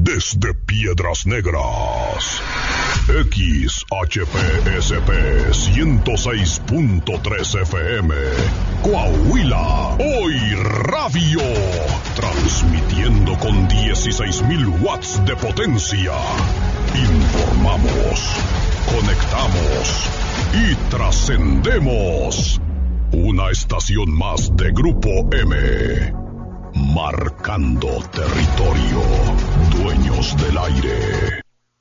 Desde Piedras Negras, XHPSP 106.3 FM, Coahuila, Hoy Radio, transmitiendo con 16,000 watts de potencia. Informamos, conectamos y trascendemos. Una estación más de Grupo M. Marcando territorio, dueños del aire.